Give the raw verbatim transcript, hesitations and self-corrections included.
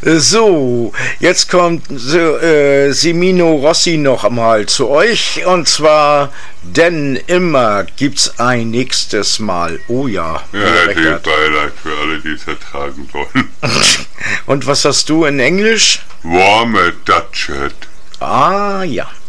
So, jetzt kommt so, äh, Semino Rossi noch einmal zu euch. Und zwar, denn immer gibt's ein nächstes Mal. Oh ja. Ja, die Beileid für alle, die es ertragen wollen. Und was hast du in Englisch? Warme Dutchet. Ah, ja.